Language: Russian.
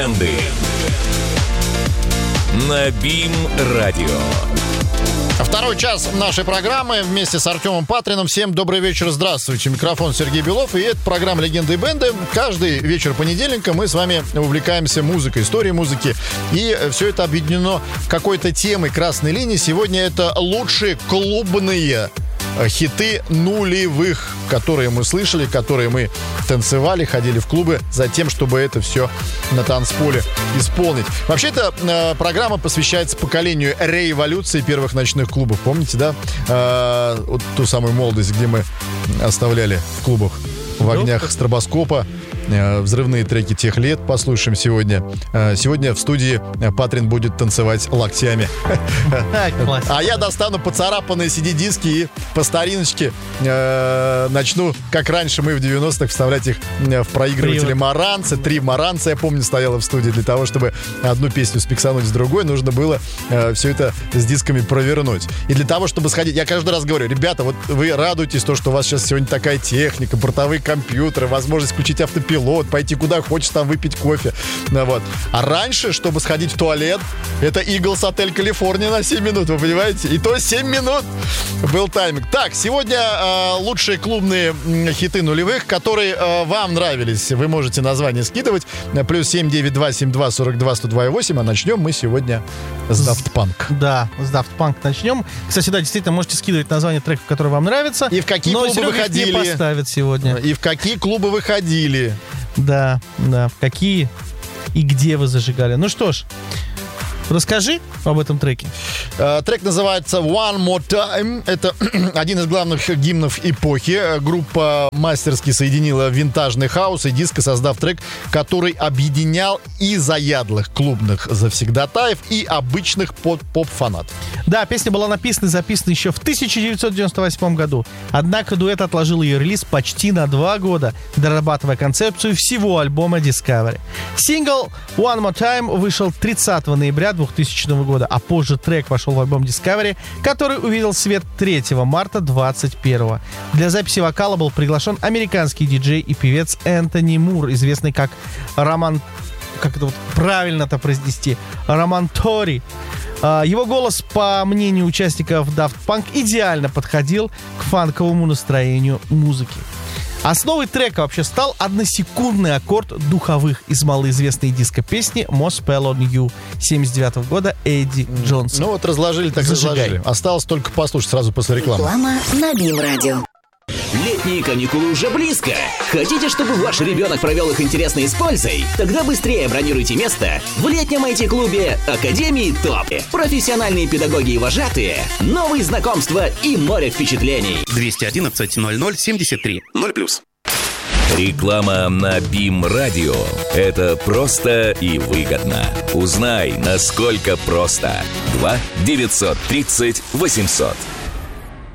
На БИМ-радио. Второй час нашей программы вместе с Артемом Патриным. Всем добрый вечер, здравствуйте. Микрофон Сергей Белов. И это программа «Легенды и бенды». Каждый вечер понедельника мы с вами увлекаемся музыкой, историей музыки. И все это объединено какой-то темой, красной линии. Сегодня это лучшие клубные хиты нулевых, которые мы слышали, которые мы танцевали, ходили в клубы за тем, чтобы это все на танцполе исполнить. Вообще, эта программа посвящается поколению революции первых ночных клубов. Помните, да? Вот ту самую молодость, где мы оставляли в клубах в огнях стробоскопа. Взрывные треки тех лет послушаем сегодня. Сегодня в студии Патрин будет танцевать локтями. А я достану поцарапанные CD-диски и по стариночке начну, как раньше мы в 90-х, вставлять их в проигрыватели Маранцы. 3 Маранца, я помню, стояло в студии. Для того, чтобы одну песню спиксануть с другой, нужно было все это с дисками провернуть. И для того, чтобы сходить, я каждый раз говорю: ребята, вот вы радуетесь, то, что у вас сейчас сегодня такая техника, бортовые компьютеры, возможность включить автопилот, пойти куда хочешь, там выпить кофе. Вот. А раньше, чтобы сходить в туалет, это Eagles Отель Калифорния на 7 минут, вы понимаете? И то 7 минут был тайминг. Так, сегодня лучшие клубные хиты нулевых, которые вам нравились. Вы можете название скидывать. Плюс 792-72-42-102-8. А начнем мы сегодня с Daft Punk. Да, с Daft Punk начнем. Кстати, да, действительно, можете скидывать название треков, которые вам нравятся. И в какие клубы вы ходили. Не поставят сегодня. И в какие клубы вы ходили. Да, в какие и где вы зажигали. Ну что ж, расскажи об этом треке. Трек называется One More Time. Это один из главных гимнов эпохи. Группа мастерски соединила винтажный хаус и диско, создав трек, который объединял и заядлых клубных завсегдатаев, и обычных поп-фанатов. Да, песня была написана и записана еще в 1998 году. Однако дуэт отложил ее релиз почти на 2 года, дорабатывая концепцию всего альбома Discovery. Сингл One More Time вышел 30 ноября 2000 года, а позже трек вошел в альбом Discovery, который увидел свет 3 марта 2021. Для записи вокала был приглашен американский диджей и певец Энтони Мур, известный как Роман... Как это вот правильно-то произнести? Роман Тори. Его голос, по мнению участников Daft Punk, идеально подходил к фанковому настроению музыки. Основой трека вообще стал односекундный аккорд духовых из малоизвестной диско-песни «More Spell on You» 79 года Эдди Джонса. Ну вот разложили, так разложили. Осталось только послушать сразу после рекламы. Реклама на БИМ-радио. Летние каникулы уже близко. Хотите, чтобы ваш ребенок провел их интересно и с пользой? Тогда быстрее бронируйте место в летнем IT-клубе Академии ТОП. Профессиональные педагоги и вожатые, новые знакомства и море впечатлений. 211 00 73 0+. Реклама на БИМ-радио. Это просто и выгодно. Узнай, насколько просто. 2 930 800.